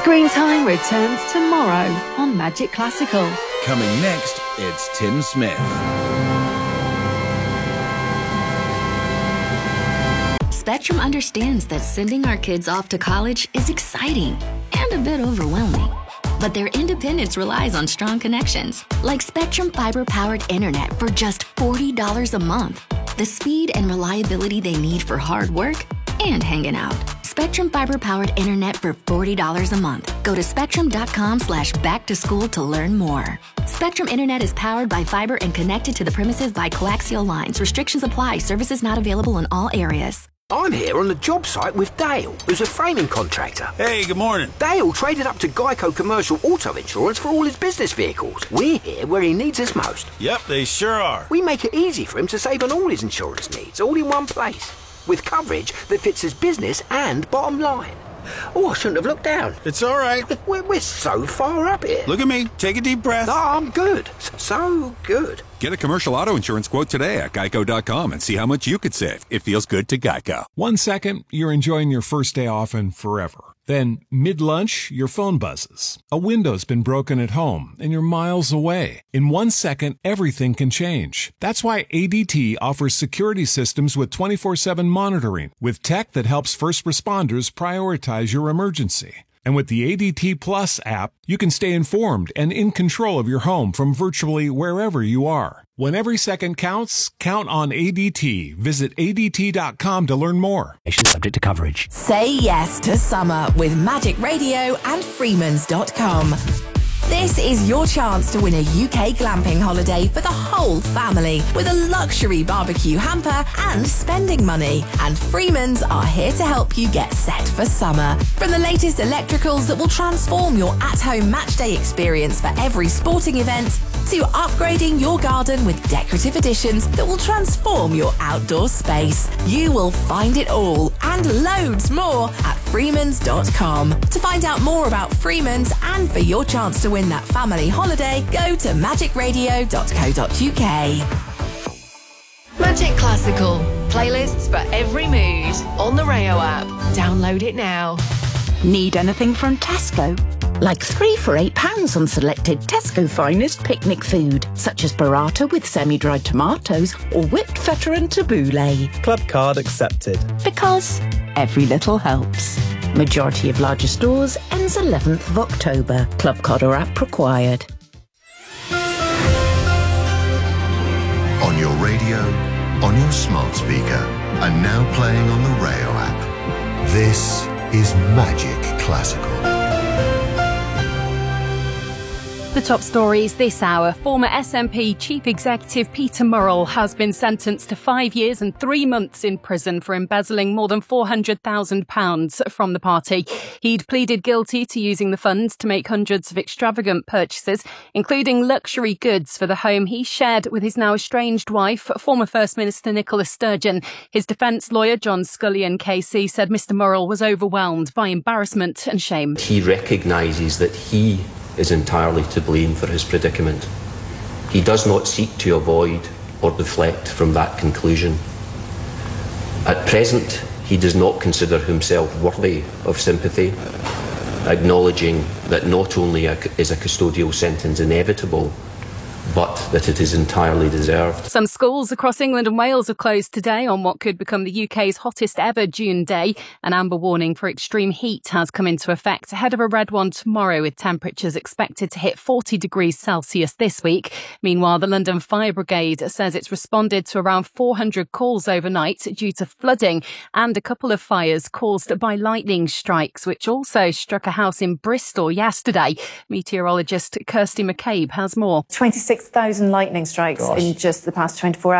Screen Time returns tomorrow on Magic Classical. Coming next, it's Tim Smith. Spectrum understands that sending our kids off to college is exciting and a bit overwhelming. But their independence relies on strong connections, like Spectrum fiber-powered internet for just $40 a month. The speed and reliability they need for hard work and hanging out. Spectrum fiber-powered internet for $40 a month. Go to spectrum.com/back-to-school to learn more. Spectrum internet is powered by fiber and connected to the premises by coaxial lines. Restrictions apply. Services not available in all areas. I'm here on the job site with Dale, who's a framing contractor. Hey, good morning. Dale traded up to Geico Commercial Auto Insurance for all his business vehicles. We're here where he needs us most. Yep, they sure are. We make it easy for him to save on all his insurance needs, all in one place, with coverage that fits his business and bottom line. Oh, I shouldn't have looked down. It's all right. We're so far up here. Look at me. Take a deep breath. No, I'm good. So good. Get a commercial auto insurance quote today at geico.com and see how much you could save. It feels good to Geico. 1 second, you're enjoying your first day off and forever. Then, mid-lunch, your phone buzzes. A window's been broken at home, and you're miles away. In 1 second, everything can change. That's why ADT offers security systems with 24/7 monitoring, with tech that helps first responders prioritize your emergency. And with the ADT Plus app, you can stay informed and in control of your home from virtually wherever you are. When every second counts, count on ADT. Visit ADT.com to learn more. Subject to coverage. Say yes to summer with Magic Radio and Freemans.com. This is your chance to win a UK glamping holiday for the whole family with a luxury barbecue hamper and spending money. And Freemans are here to help you get set for summer. From the latest electricals that will transform your at-home matchday experience for every sporting event, to upgrading your garden with decorative additions that will transform your outdoor space. You will find it all and loads more at Freemans.com. To find out more about Freemans and for your chance to win that family holiday, go to magicradio.co.uk. Magic Classical. Playlists for every mood. On the Rayo app. Download it now. Need anything from Tesco? Like 3 for £8 on selected Tesco finest picnic food, such as burrata with semi-dried tomatoes or whipped feta and tabbouleh. Club card accepted. Because every little helps. Majority of larger stores ends 11th of October. Club card or app required. On your radio, on your smart speaker, and now playing on the Rayo app. This is Magic Classical. The top stories this hour. Former SNP Chief Executive Peter Murrell has been sentenced to 5 years and 3 months in prison for embezzling more than £400,000 from the party. He'd pleaded guilty to using the funds to make hundreds of extravagant purchases, including luxury goods for the home he shared with his now estranged wife, former First Minister Nicola Sturgeon. His defence lawyer, John Scullion KC, said Mr Murrell was overwhelmed by embarrassment and shame. He recognises that he is entirely to blame for his predicament. He does not seek to avoid or deflect from that conclusion. At present, he does not consider himself worthy of sympathy, acknowledging that not only is a custodial sentence inevitable, but that it is entirely deserved. Some schools across England and Wales are closed today on what could become the UK's hottest ever June day. An amber warning for extreme heat has come into effect ahead of a red one tomorrow, with temperatures expected to hit 40 degrees Celsius this week. Meanwhile, the London Fire Brigade says it's responded to around 400 calls overnight due to flooding and a couple of fires caused by lightning strikes, which also struck a house in Bristol yesterday. Meteorologist Kirsty McCabe has more. 26,000 lightning strikes in just the past 24 hours.